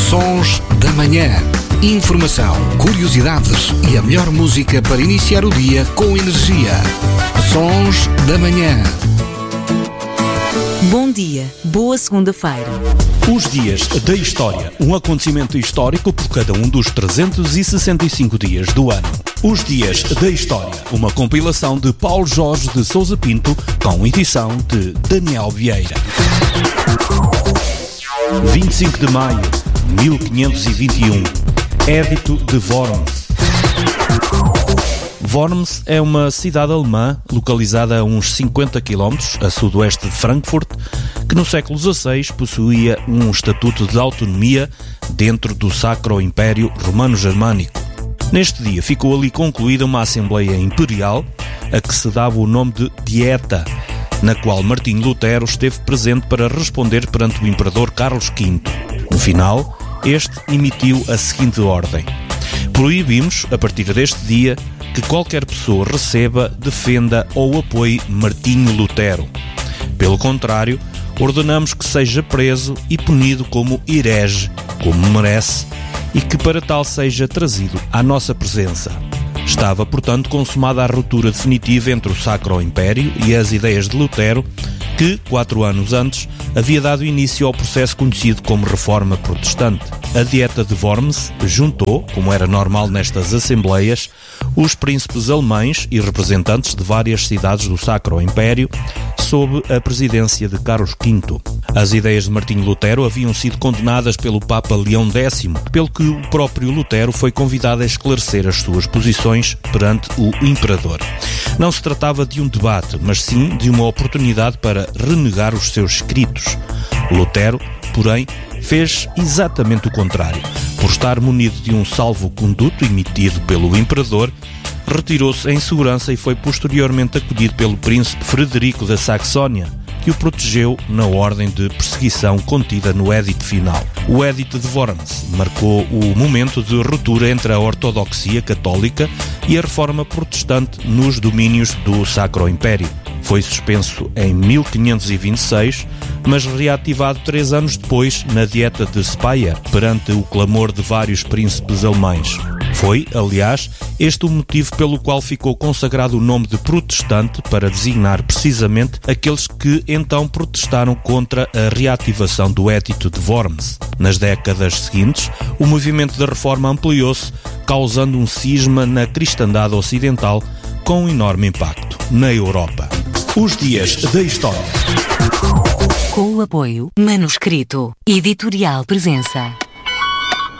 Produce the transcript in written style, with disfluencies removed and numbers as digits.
Sons da Manhã. Informação, curiosidades e a melhor música para iniciar o dia com energia. Sons da Manhã. Bom dia, boa segunda-feira. Os dias da história, um acontecimento histórico por cada um dos 365 dias do ano. Os dias da história, uma compilação de Paulo Jorge de Sousa Pinto, com edição de Daniel Vieira. 25 de maio, 1521, Édito de Worms. Worms é uma cidade alemã localizada a uns 50 km a sudoeste de Frankfurt, que no século XVI possuía um estatuto de autonomia dentro do Sacro Império Romano-Germânico. Neste dia ficou ali concluída uma Assembleia Imperial, a que se dava o nome de Dieta, na qual Martinho Lutero esteve presente para responder perante o Imperador Carlos V. No final, este emitiu a seguinte ordem: proibimos, a partir deste dia, que qualquer pessoa receba, defenda ou apoie Martinho Lutero. Pelo contrário, ordenamos que seja preso e punido como herege, como merece, e que para tal seja trazido à nossa presença. Estava, portanto, consumada a ruptura definitiva entre o Sacro Império e as ideias de Lutero, que, 4 anos antes, havia dado início ao processo conhecido como Reforma Protestante. A Dieta de Worms juntou, como era normal nestas assembleias, os príncipes alemães e representantes de várias cidades do Sacro Império, sob a presidência de Carlos V. As ideias de Martinho Lutero haviam sido condenadas pelo Papa Leão X, pelo que o próprio Lutero foi convidado a esclarecer as suas posições perante o Imperador. Não se tratava de um debate, mas sim de uma oportunidade para renegar os seus escritos. Lutero, porém, fez exatamente o contrário. Por estar munido de um salvo-conduto emitido pelo Imperador, retirou-se em segurança e foi posteriormente acolhido pelo príncipe Frederico da Saxónia, que o protegeu na ordem de perseguição contida no Édito final. O Édito de Worms marcou o momento de ruptura entre a ortodoxia católica e a reforma protestante nos domínios do Sacro Império. Foi suspenso em 1526, mas reativado 3 anos depois na Dieta de Speyer, perante o clamor de vários príncipes alemães. Foi, aliás, este o motivo pelo qual ficou consagrado o nome de protestante para designar precisamente aqueles que então protestaram contra a reativação do Édito de Worms. Nas décadas seguintes, o movimento da reforma ampliou-se, causando um cisma na cristandade ocidental com um enorme impacto na Europa. Os dias da história. Com o apoio Manuscrito Editorial Presença.